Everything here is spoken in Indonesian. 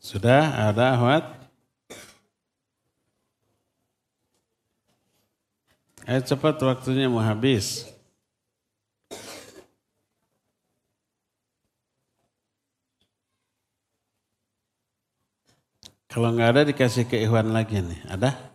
Sudah ada Ahmad? Ayo cepat waktunya mau habis. Kalau nggak ada dikasih ke Ikhwan lagi nih. Ada?